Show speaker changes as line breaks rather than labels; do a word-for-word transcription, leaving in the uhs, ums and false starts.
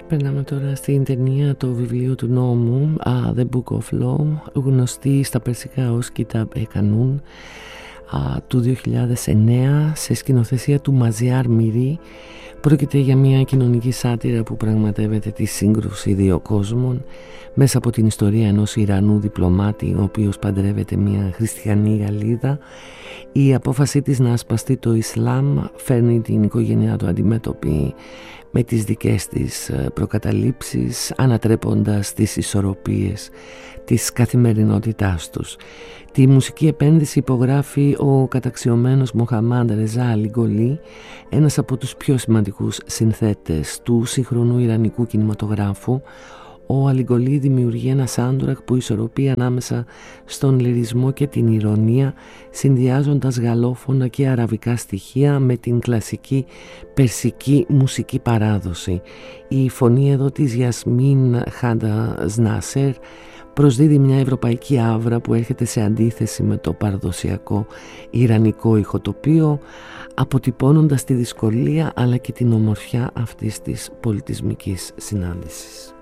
Περνάμε τώρα στην ταινία το βιβλίο του νόμου, uh, The Book of Law, γνωστή στα περσικά ως Κιτάμπ ε Κανούν, uh, του δύο χιλιάδες εννέα, σε σκηνοθεσία του Μαζιάρ Μιρί. Πρόκειται για μια κοινωνική σάτυρα που πραγματεύεται τη σύγκρουση δύο κόσμων μέσα από την ιστορία ενός Ιρανού διπλωμάτη ο οποίος παντρεύεται μια χριστιανή Γαλλίδα. Η απόφαση της να ασπαστεί το Ισλάμ φέρνει την οικογένειά του αντιμέτωπη με τις δικές της προκαταλήψεις, ανατρέποντας τις ισορροπίες της καθημερινότητάς τους. Τη μουσική επένδυση υπογράφει ο καταξιωμένος Μοχαμάντ Ρεζά Αλιγκολή, ένας από τους πιο σημαντικούς συνθέτες του σύγχρονου ιρανικού κινηματογράφου. Ο Αλιγκολή δημιουργεί ένα soundtrack που ισορροπεί ανάμεσα στον λυρισμό και την ηρωνία, συνδυάζοντας γαλλόφωνα και αραβικά στοιχεία με την κλασική περσική μουσική παράδοση. Η φωνή εδώ της Γιασμίν Χάντα Σνάσερ προσδίδει μια ευρωπαϊκή άβρα που έρχεται σε αντίθεση με το παραδοσιακό ιρανικό ηχοτοπίο, αποτυπώνοντας τη δυσκολία αλλά και την ομορφιά αυτής της πολιτισμικής συνάντησης.